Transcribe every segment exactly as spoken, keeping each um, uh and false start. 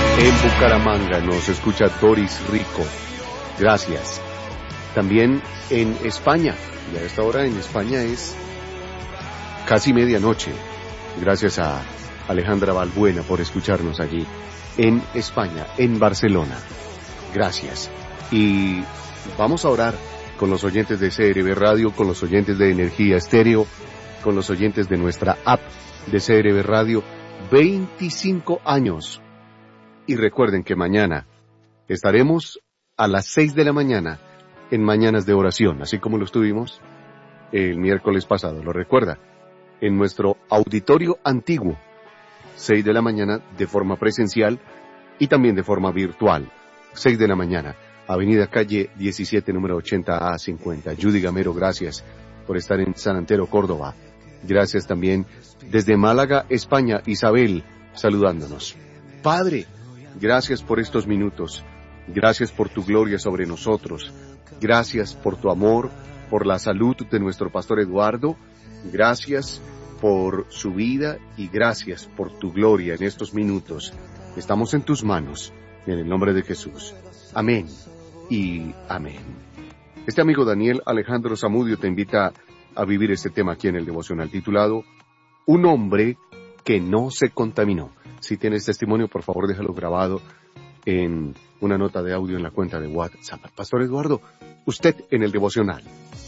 En Bucaramanga nos escucha Doris Rico. Gracias. También en España. Y a esta hora en España es casi medianoche. Gracias a Alejandra Balbuena por escucharnos allí. En España, en Barcelona. Gracias. Y vamos a orar con los oyentes de C R B Radio, con los oyentes de Energía Estéreo, con los oyentes de nuestra app de C R B Radio. veinticinco años. Y recuerden que mañana estaremos a las seis de la mañana en Mañanas de Oración, así como lo estuvimos el miércoles pasado, ¿lo recuerda? En nuestro auditorio antiguo, seis de la mañana de forma presencial y también de forma virtual, seis de la mañana, Avenida Calle diecisiete, número ochenta A cincuenta. Judy Gamero, gracias por estar en San Antero, Córdoba. Gracias también desde Málaga, España, Isabel, saludándonos. Padre, gracias por estos minutos. Gracias por tu gloria sobre nosotros. Gracias por tu amor, por la salud de nuestro pastor Eduardo. Gracias por su vida y gracias por tu gloria en estos minutos. Estamos en tus manos, en el nombre de Jesús. Amén y amén. Este amigo Daniel Alejandro Zamudio te invita a vivir este tema aquí en el devocional titulado Un hombre que no se contaminó. Si tienes testimonio, por favor déjalo grabado en una nota de audio en la cuenta de WhatsApp. Pastor Eduardo, usted en el devocional.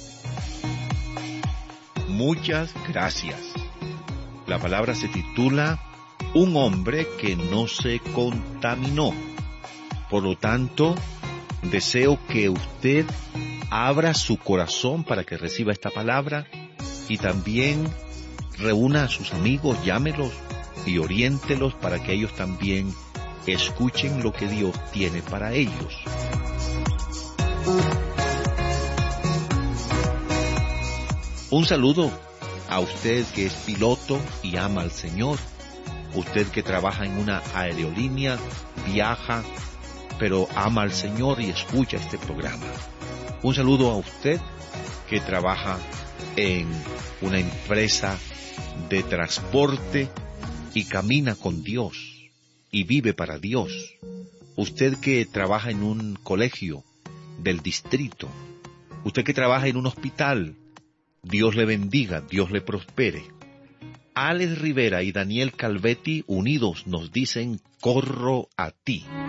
Muchas gracias. La palabra se titula Un hombre que no se contaminó. Por lo tanto, deseo que usted abra su corazón para que reciba esta palabra y también reúna a sus amigos, llámelos y oriéntelos para que ellos también escuchen lo que Dios tiene para ellos. Un saludo a usted que es piloto y ama al Señor, usted que trabaja en una aerolínea, viaja, pero ama al Señor y escucha este programa. Un saludo a usted que trabaja en una empresa de transporte y camina con Dios y vive para Dios. Usted que trabaja en un colegio del distrito, usted que trabaja en un hospital, Dios le bendiga, Dios le prospere. Alex Rivera y Daniel Calvetti unidos nos dicen corro a ti.